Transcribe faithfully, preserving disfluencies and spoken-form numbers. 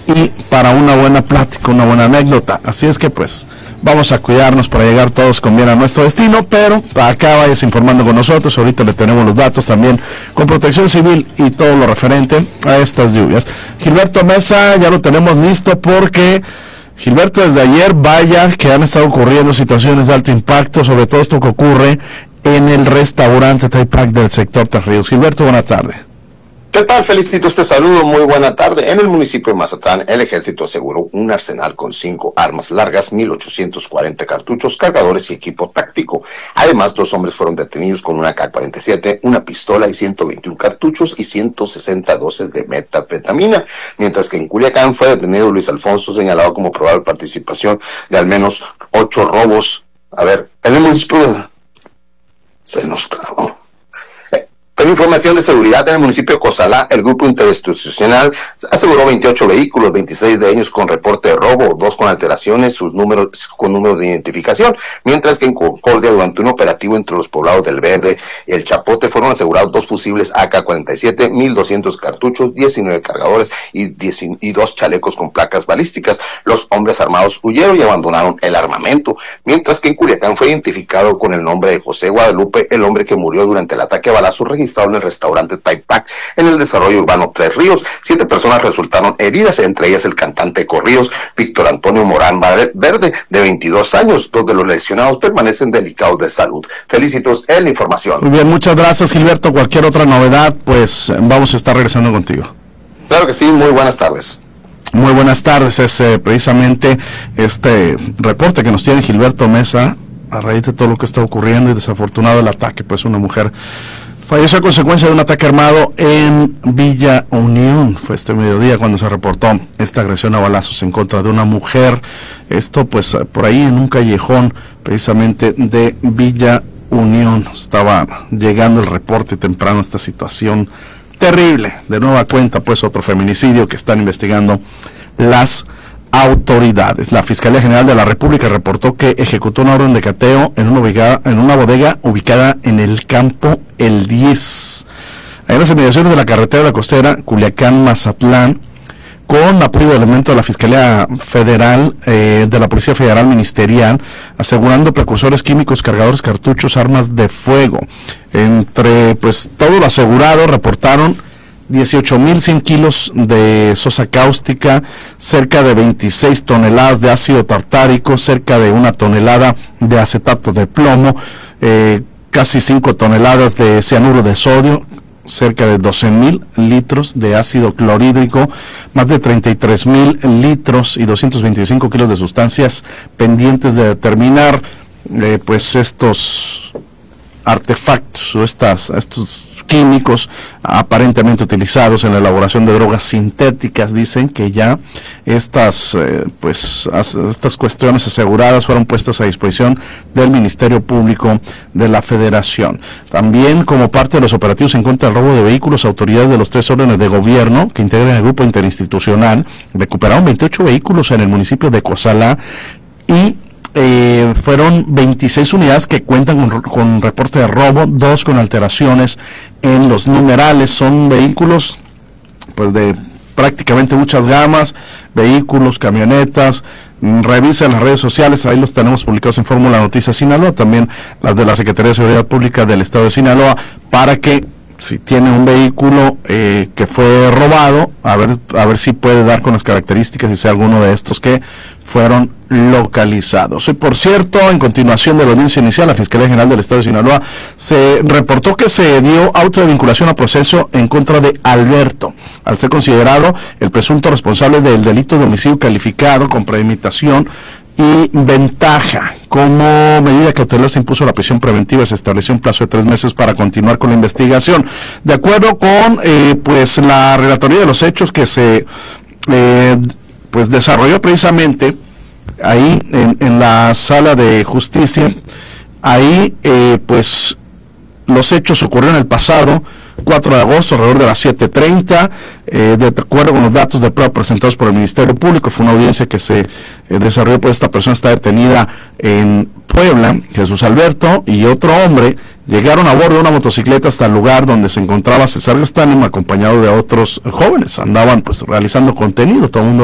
y para una buena plática, una buena anécdota. Así es que pues vamos a cuidarnos para llegar todos con bien a nuestro destino, pero acá vayas informando con nosotros. Ahorita le tenemos los datos también con Protección Civil y todo lo referente a estas lluvias. Gilberto Mesa, ya lo tenemos listo porque Gilberto, desde ayer, vaya que han estado ocurriendo situaciones de alto impacto, sobre todo esto que ocurre en el restaurante Taipac del sector Tres Ríos. Gilberto, buenas tardes. ¿Qué tal? Felicito este saludo, muy buena tarde. En el municipio de Mazatlán, el ejército aseguró un arsenal con cinco armas largas, mil ochocientos cuarenta cartuchos, cargadores y equipo táctico. Además, dos hombres fueron detenidos con una K cuarenta y siete, una pistola y ciento veintiún cartuchos y ciento sesenta dosis de metanfetamina. Mientras que en Culiacán fue detenido Luis Alfonso, señalado como probable participación de al menos ocho robos. A ver, en el municipio se nos trabó. En información de seguridad en el municipio de Cozalá, el grupo interinstitucional aseguró veintiocho vehículos, veintiséis de ellos con reporte de robo, dos con alteraciones, sus números con números de identificación, mientras que en Concordia, durante un operativo entre los poblados del Verde y el Chapote, fueron asegurados dos fusibles A K cuarenta y siete, mil doscientos cartuchos, diecinueve cargadores y, diez, y dos chalecos con placas balísticas. Los hombres armados huyeron y abandonaron el armamento, mientras que en Culiacán fue identificado con el nombre de José Guadalupe, el hombre que murió durante el ataque a balazos registrado en el restaurante Taipac en el desarrollo urbano Tres Ríos. Siete personas resultaron heridas, entre ellas el cantante de corridos Víctor Antonio Morán Verde, de veintidós años. Dos de los lesionados permanecen delicados de salud. Felicitos en la información. Muy bien, muchas gracias, Gilberto. Cualquier otra novedad, pues vamos a estar regresando contigo. Claro que sí, muy buenas tardes. Muy buenas tardes, es eh, precisamente este reporte que nos tiene Gilberto Mesa a raíz de todo lo que está ocurriendo y desafortunado el ataque, pues una mujer falleció a consecuencia de un ataque armado en Villa Unión. Fue este mediodía cuando se reportó esta agresión a balazos en contra de una mujer. Esto pues por ahí en un callejón precisamente de Villa Unión. Estaba llegando el reporte temprano a esta situación terrible. De nueva cuenta pues otro feminicidio que están investigando las autoridades. La Fiscalía General de la República reportó que ejecutó una orden de cateo en una, ubicada, en una bodega ubicada en el campo El diez, en las inmediaciones de la carretera de la costera Culiacán-Mazatlán, con apoyo de elementos de la Fiscalía Federal, eh, de la Policía Federal Ministerial, asegurando precursores químicos, cargadores, cartuchos, armas de fuego. Entre pues todo lo asegurado, reportaron dieciocho mil cien kilos de sosa cáustica, cerca de veintiséis toneladas de ácido tartárico, cerca de una tonelada de acetato de plomo, eh, casi cinco toneladas de cianuro de sodio, cerca de doce mil litros de ácido clorhídrico, más de treinta y tres mil litros y doscientos veinticinco kilos de sustancias pendientes de determinar, eh, pues estos artefactos o estas, estos químicos aparentemente utilizados en la elaboración de drogas sintéticas. Dicen que ya estas eh, pues as, estas cuestiones aseguradas fueron puestas a disposición del Ministerio Público de la Federación. También, como parte de los operativos en contra del robo de vehículos, autoridades de los tres órdenes de gobierno que integran el grupo interinstitucional recuperaron veintiocho vehículos en el municipio de Cozalá y Eh, fueron veintiséis unidades que cuentan con, con reporte de robo, dos con alteraciones en los numerales. Son vehículos pues de prácticamente muchas gamas, vehículos, camionetas. Revisen las redes sociales, ahí los tenemos publicados en Fórmula Noticias Sinaloa, también las de la Secretaría de Seguridad Pública del Estado de Sinaloa, para que si tiene un vehículo eh, que fue robado, a ver a ver si puede dar con las características y sea alguno de estos que fueron localizados. Y por cierto, en continuación de la audiencia inicial, la Fiscalía General del Estado de Sinaloa se reportó que se dio auto de vinculación a proceso en contra de Alberto, al ser considerado el presunto responsable del delito de homicidio calificado con premeditación y ventaja. Como medida cautelar se impuso la prisión preventiva y se estableció un plazo de tres meses para continuar con la investigación. De acuerdo con eh, pues la relatoría de los hechos que se eh, pues desarrolló precisamente ahí en, en la sala de justicia, ahí eh, pues los hechos ocurrieron el pasado cuatro de agosto, alrededor de las siete treinta, eh, de acuerdo con los datos de prueba presentados por el Ministerio Público. Fue una audiencia que se eh, desarrolló, pues esta persona está detenida en Puebla. Jesús Alberto y otro hombre llegaron a bordo de una motocicleta hasta el lugar donde se encontraba César Gastánimo, acompañado de otros jóvenes. Andaban pues realizando contenido, todo el mundo